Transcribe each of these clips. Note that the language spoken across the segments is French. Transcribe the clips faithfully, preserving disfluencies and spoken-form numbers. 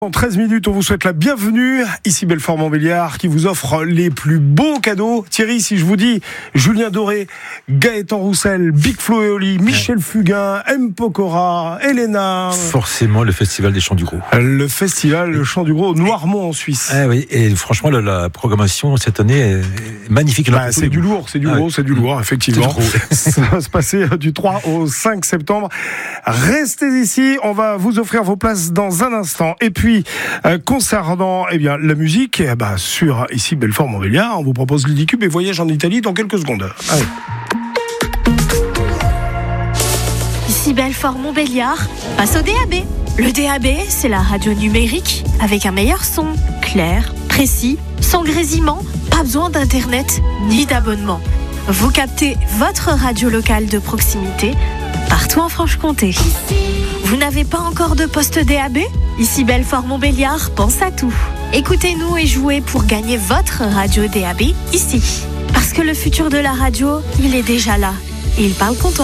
En treize minutes, on vous souhaite la bienvenue. Ici Belfort-Montbéliard qui vous offre les plus beaux cadeaux. Thierry, si je vous dis Julien Doré, Gaëtan Roussel, Big Flo et Oli, Michel Fugain, M. Pokora, Elena. Forcément le Festival des Chants du Gros. Le Festival Le Chant du Gros, Noirmont en Suisse. Ah oui, et franchement, la, la programmation cette année est magnifique. Bah, c'est du lourd, c'est du ah gros, oui. c'est du lourd, effectivement. Du gros. Ça va se passer du trois au cinq septembre. Restez ici, on va vous offrir vos places dans un instant. Et puis, Euh, concernant eh bien, la musique, eh ben, sur ici Belfort-Montbéliard, on vous propose Ludicube et Voyage en Italie dans quelques secondes. Allez. Ici Belfort-Montbéliard, passe au D A B. Le D A B, c'est la radio numérique avec un meilleur son, clair, précis, sans grésillement, pas besoin d'internet ni d'abonnement. Vous captez votre radio locale de proximité partout en Franche-Comté. Vous n'avez pas encore de poste D A B ? Ici Belfort-Montbéliard pense à tout. Écoutez-nous et jouez pour gagner votre radio D A B ici. Parce que le futur de la radio, il est déjà là. Et il parle pour toi.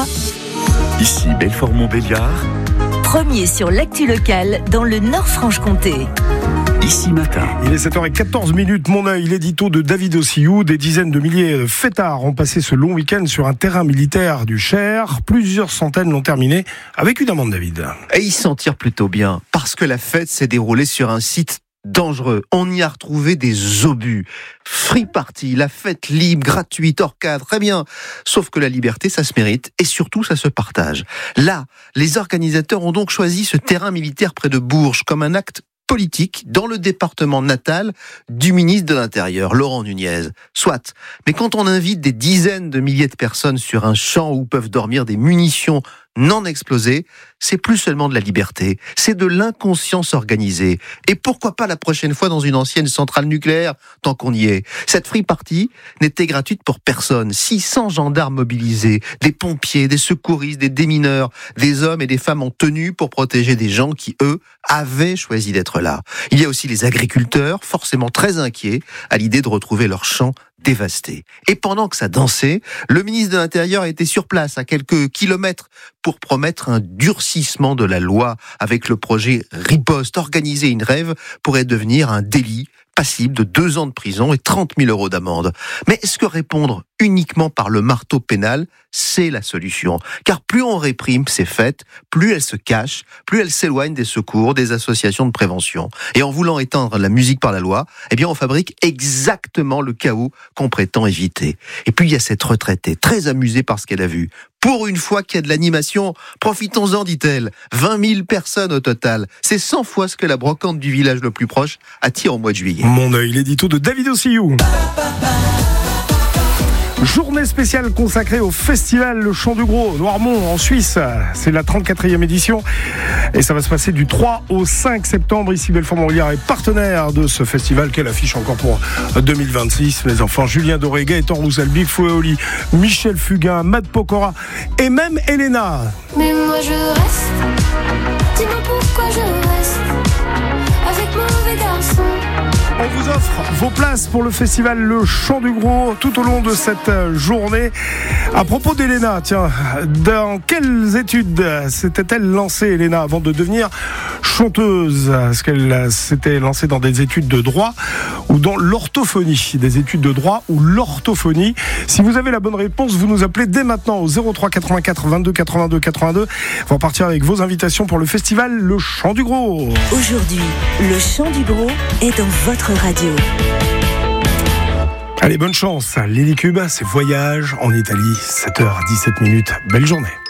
Ici Belfort-Montbéliard, Premier sur l'actu locale dans le Nord-Franche-Comté. ici matin. Il est sept heures quatorze minutes, mon œil, l'édito de David Ossiou. Des dizaines de milliers de fêtards ont passé ce long week-end sur un terrain militaire du Cher. Plusieurs centaines l'ont terminé avec une amende, David. Et ils s'en tirent plutôt bien, parce que la fête s'est déroulée sur un site dangereux. On y a retrouvé des obus. Free party, la fête libre, gratuite, hors cadre, très bien. Sauf que la liberté, ça se mérite, et surtout, ça se partage. Là, les organisateurs ont donc choisi ce terrain militaire près de Bourges comme un acte politique dans le département natal du ministre de l'Intérieur, Laurent Nunez. Soit. Mais quand on invite des dizaines de milliers de personnes sur un champ où peuvent dormir des munitions non explosées, c'est plus seulement de la liberté, c'est de l'inconscience organisée. Et pourquoi pas la prochaine fois dans une ancienne centrale nucléaire, tant qu'on y est. Cette free party n'était gratuite pour personne. six cents gendarmes mobilisés, des pompiers, des secouristes, des démineurs, des hommes et des femmes en tenue pour protéger des gens qui, eux, avaient choisi d'être là. Il y a aussi les agriculteurs, forcément très inquiets à l'idée de retrouver leurs champs dévastés. Et pendant que ça dansait, le ministre de l'Intérieur était sur place, à quelques kilomètres, pour promettre un durcissement de la loi avec le projet Riposte. Organiser une rêve pourrait devenir un délit passible de deux ans de prison et trente mille euros d'amende. Mais est-ce que répondre uniquement par le marteau pénal, c'est la solution ? Car plus on réprime ces fêtes, plus elles se cachent, plus elles s'éloignent des secours, des associations de prévention. Et en voulant éteindre la musique par la loi, eh bien on fabrique exactement le chaos qu'on prétend éviter. Et puis il y a cette retraitée, très amusée par ce qu'elle a vu. Pour une fois qu'il y a de l'animation, profitons-en, dit-elle. vingt mille personnes au total. C'est cent fois ce que la brocante du village le plus proche attire au mois de juillet. Mon œil, l'édito de David Ossiou. Journée spéciale consacrée au Festival Le Chant du Gros, Noirmont, en Suisse. C'est la trente-quatrième édition. Et ça va se passer du trois au cinq septembre. Ici, Belfort-Montbéliard est partenaire de ce festival. Quelle affiche encore pour deux mille vingt-six. Les enfants, Julien Doré, Gaëtan Roussel, Big Flo et Oli, Michel Fugain, M. Pokora et même Elena. Mais moi je reste, dis-moi pourquoi je reste avec mauvais garçon. On vous offre vos places pour le festival Le Chant du Gros tout au long de cette journée. À propos d'Elena, tiens, dans quelles études s'était-elle lancée, Elena, avant de devenir chanteuse ? Est-ce qu'elle s'était lancée dans des études de droit ou dans l'orthophonie ? Des études de droit ou l'orthophonie ? Si vous avez la bonne réponse, vous nous appelez dès maintenant au zéro trois quatre-vingt-quatre vingt-deux quatre-vingt-deux quatre-vingt-deux. On va partir avec vos invitations pour le festival Le Chant du Gros. Aujourd'hui, le Chant du Gros est dans votre radio. Allez, bonne chance. Ludicube, c'est Voyage en Italie, sept heures dix-sept minutes. Belle journée.